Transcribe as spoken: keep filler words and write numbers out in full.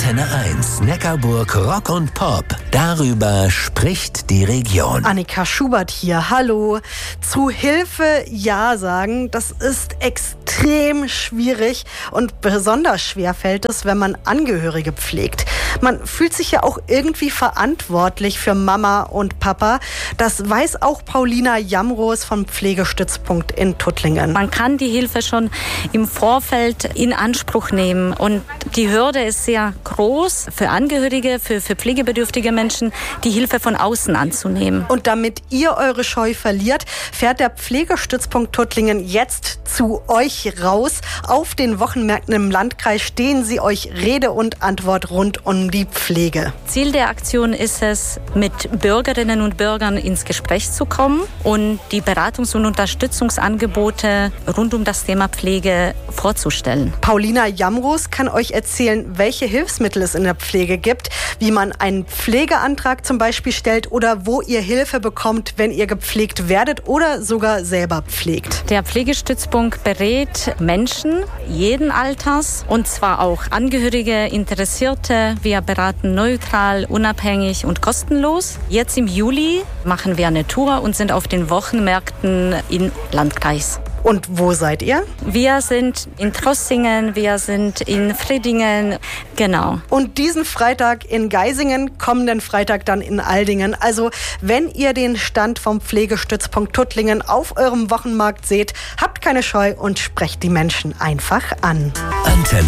Antenne eins, Neckarburg Rock und Pop. Darüber spricht die Region. Annika Schubert hier, hallo. Zu Hilfe Ja sagen, das ist extrem schwierig und besonders schwer fällt es, wenn man Angehörige pflegt. Man fühlt sich ja auch irgendwie verantwortlich für Mama und Papa. Das weiß auch Paulina Jamroos vom Pflegestützpunkt in Tuttlingen. Man kann die Hilfe schon im Vorfeld in Anspruch nehmen und die Hürde ist sehr groß für Angehörige, für, für pflegebedürftige Menschen, die Hilfe von außen anzunehmen. Und damit ihr eure Scheu verliert, fährt der Pflegestützpunkt Tuttlingen jetzt zu euch raus. Auf den Wochenmärkten im Landkreis stehen sie euch Rede und Antwort rund um die Pflege. Ziel der Aktion ist es, mit Bürgerinnen und Bürgern ins Gespräch zu kommen und die Beratungs- und Unterstützungsangebote rund um das Thema Pflege vorzustellen. Paulina Jamroos kann euch erzählen, welche Hilfsmittel es in der Pflege gibt, wie man einen Pflegeantrag zum Beispiel stellt oder wo ihr Hilfe bekommt, wenn ihr gepflegt werdet oder sogar selber pflegt. Der Pflegestützpunkt berät Menschen jeden Alters und zwar auch Angehörige, Interessierte. Wir beraten neutral, unabhängig und kostenlos. Jetzt im Juli machen wir eine Tour und sind auf den Wochenmärkten im Landkreis. Und wo seid ihr? Wir sind in Trossingen, wir sind in Friedingen, genau. Und diesen Freitag in Geisingen, kommenden Freitag dann in Aldingen. Also wenn ihr den Stand vom Pflegestützpunkt Tuttlingen auf eurem Wochenmarkt seht, habt keine Scheu und sprecht die Menschen einfach an. Antenne